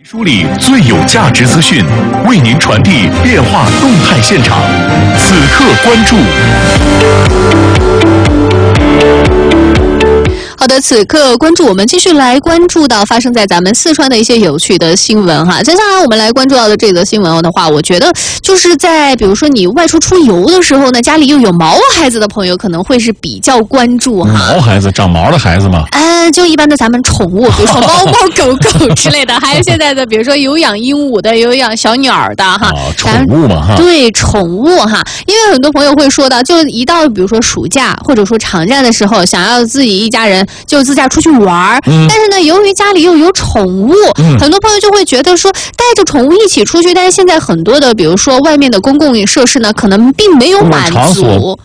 梳理最有价值资讯，为您传递变化动态现场。此刻关注。 好的，此刻关注，我们继续来关注到发生在咱们四川的一些有趣的新闻哈。接下来我们来关注到的这则新闻的话，我觉得就是在比如说你外出出游的时候呢，家里又有毛孩子的朋友可能会是比较关注哈。 毛孩子，长毛的孩子吗？ 就一般的咱们宠物，比如说猫猫狗狗之类的，还有现在的比如说有养鹦鹉的，有养小鸟的哈。 宠物嘛哈。 对，宠物哈，因为很多朋友会说到，就一到比如说暑假或者说长假的时候，想要自己一家人就自驾出去玩但是呢，由于家里又有宠物，很多朋友就会觉得说带着宠物一起出去，但是现在很多的比如说外面的公共设施呢，可能并没有满足，